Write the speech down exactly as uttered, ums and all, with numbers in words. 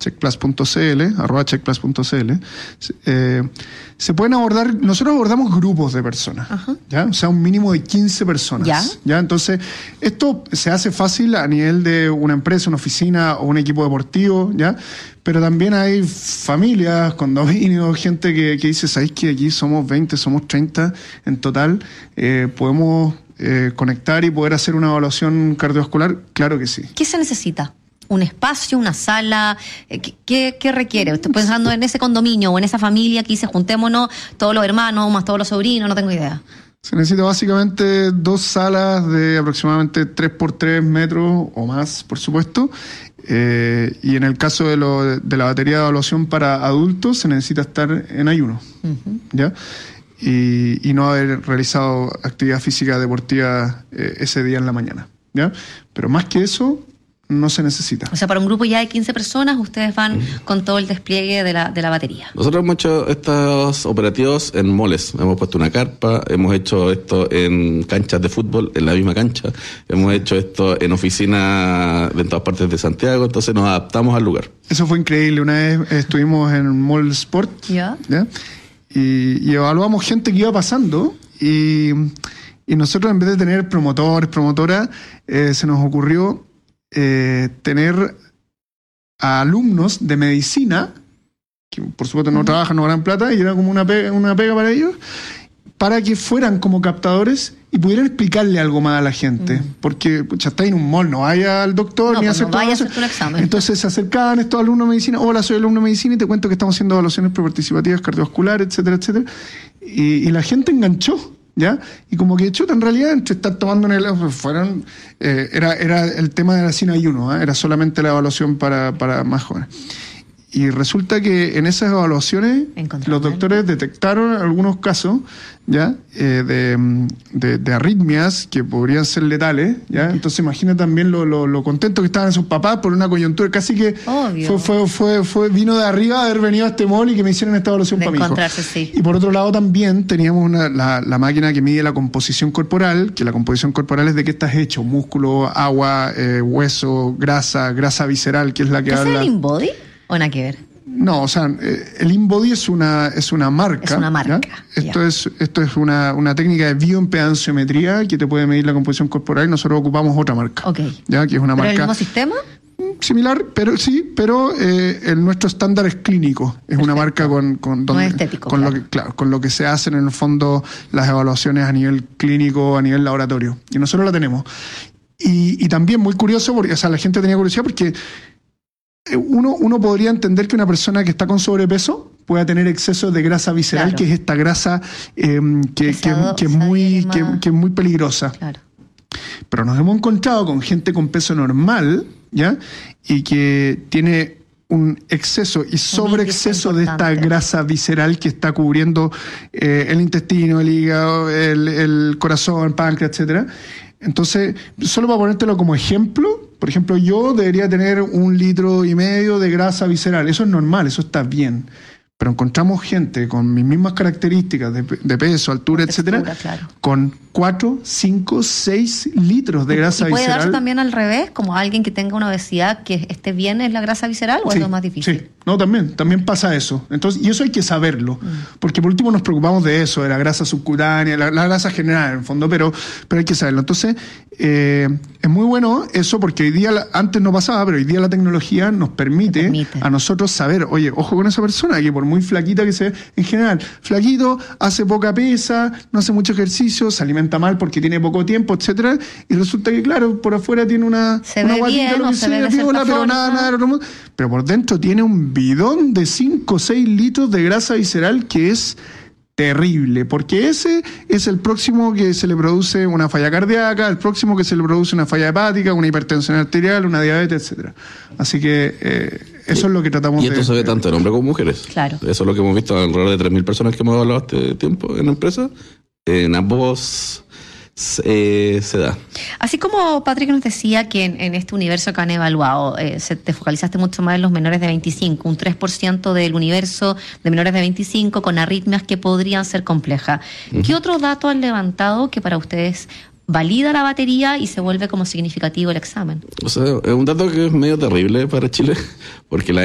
checkplus punto c l, arroba checkplus punto c l, eh, se pueden abordar, nosotros abordamos grupos de personas, uh-huh. ¿ya? O sea, un mínimo de quince personas. ¿Ya? ¿Ya? Entonces, esto se hace fácil a nivel de una empresa, una oficina o un equipo deportivo, ¿ya? Pero también hay familias, condominios, gente que, que dice, ¿sabéis que aquí somos veinte, somos treinta en total? Eh, ¿Podemos eh, conectar y poder hacer una evaluación cardiovascular? Claro que sí. ¿Qué se necesita? ¿Un espacio, una sala? ¿Qué, qué requiere? Estoy pensando en ese condominio o en esa familia que dice, juntémonos todos los hermanos, más todos los sobrinos, no tengo idea. Se necesita básicamente dos salas de aproximadamente tres por tres metros o más, por supuesto. Eh, y en el caso de, lo, de la batería de evaluación para adultos, se necesita estar en ayuno, uh-huh. ¿ya? Y, y no haber realizado actividad física deportiva eh, ese día en la mañana, ¿ya? Pero más que eso, no se necesita. O sea, para un grupo ya de quince personas, ustedes van mm. con todo el despliegue de la, de la batería. Nosotros hemos hecho estos operativos en moles. Hemos puesto una carpa, hemos hecho esto en canchas de fútbol, en la misma cancha. Hemos hecho esto en oficinas en todas partes de Santiago, entonces nos adaptamos al lugar. Eso fue increíble. Una vez estuvimos en Mall Sport, ¿Ya? ¿ya? Y, y evaluamos gente que iba pasando y, y nosotros, en vez de tener promotores, promotoras, eh, se nos ocurrió Eh, tener a alumnos de medicina, que por supuesto no uh-huh. trabajan, no ganan plata, y era como una pega, una pega para ellos, para que fueran como captadores y pudieran explicarle algo más a la gente. Uh-huh. Porque, pucha, está en un mall, no vaya al doctor no, ni pues hacer no todo vaya eso. A hacer un examen. Entonces se acercaban estos alumnos de medicina, hola, soy alumno de medicina y te cuento que estamos haciendo evaluaciones preparticipativas cardiovasculares, etcétera, etcétera. Y, y la gente enganchó. ¿Ya? Y como que chuta, en realidad, entre estar tomando en el... fueron eh, era, era el tema de la sin ayuno, ¿eh? Era solamente la evaluación para, para más jóvenes. Y resulta que en esas evaluaciones los doctores detectaron algunos casos, ¿ya? Eh, de, de, de arritmias que podrían ser letales, ¿ya? Entonces imagina también lo, lo, lo contentos que estaban sus papás por una coyuntura, casi que fue, fue, fue, fue vino de arriba haber venido a este mall y que me hicieran esta evaluación para mi hijo. Sí. Y por otro lado también teníamos una, la, la máquina que mide la composición corporal, que la composición corporal es de qué estás hecho, músculo, agua, eh, hueso, grasa, grasa visceral, que es la que ¿Es habla... el InBody? ¿O nada que ver? No, o sea, el InBody es una, es una marca. Es una marca. ¿ya? Esto yeah. es, esto es una, una técnica de bioimpedanciometría que te puede medir la composición corporal y nosotros ocupamos otra marca. Ok. ¿Ya? Que es una ¿Pero marca. el mismo sistema? Similar, pero sí, pero eh, el, nuestro estándar es clínico. Es Perfecto. Una marca con, con, donde, no estético, con, claro. lo que, claro, con lo que se hacen en el fondo las evaluaciones a nivel clínico, a nivel laboratorio. Y nosotros la tenemos. Y, y también muy curioso, porque o sea, la gente tenía curiosidad porque Uno, uno podría entender que una persona que está con sobrepeso pueda tener exceso de grasa visceral, claro. que es esta grasa eh, que, Pesado, que, que, es muy, que, que es muy peligrosa. Claro. Pero nos hemos encontrado con gente con peso normal, ¿ya? Y que tiene un exceso y sobreexceso de esta grasa visceral que está cubriendo eh, el intestino, el hígado, el, el corazón, el páncreas, etcétera. Entonces, solo para ponértelo como ejemplo, por ejemplo, yo debería tener un litro y medio de grasa visceral. Eso es normal, eso está bien. Pero encontramos gente con mis mismas características de, de peso, altura, textura, etcétera, claro. con cuatro, cinco, seis litros de grasa visceral. ¿Y puede visceral. darse también al revés? Como alguien que tenga una obesidad que esté bien en la grasa visceral, ¿o sí, es lo más difícil? Sí, no, también, también pasa eso. Entonces, y eso hay que saberlo, mm. porque por último nos preocupamos de eso, de la grasa subcutánea, la, la grasa general en el fondo, pero, pero hay que saberlo. Entonces, eh, es muy bueno eso porque hoy día, antes no pasaba, pero hoy día la tecnología nos permite, permite a nosotros saber, oye, ojo con esa persona que por muy flaquita que sea, en general, flaquito, hace poca pesa, no hace mucho ejercicio, se alimenta mal porque tiene poco tiempo, etcétera, y resulta que, claro, por afuera tiene una, se una ve guatita, bien, lo que se sea, ve piola, pero nada, nada, nada, pero por dentro tiene un bidón de cinco o seis litros de grasa visceral que es terrible, porque ese es el próximo que se le produce una falla cardíaca, el próximo que se le produce una falla hepática, una hipertensión arterial, una diabetes, etcétera. Así que eh, eso es lo que tratamos de... Y esto de, se ve tanto en hombres como mujeres. Claro. Eso es lo que hemos visto alrededor de tres mil personas que hemos evaluado este tiempo en la empresa. En ambos eh, se da. Así como Patrick nos decía que en, en este universo que han evaluado, eh, se, te focalizaste mucho más en los menores de veinticinco, un tres por ciento del universo de menores de veinticinco con arritmias que podrían ser complejas. Uh-huh. ¿Qué otros datos han levantado que para ustedes valida la batería y se vuelve como significativo el examen? O sea, es un dato que es medio terrible para Chile, porque la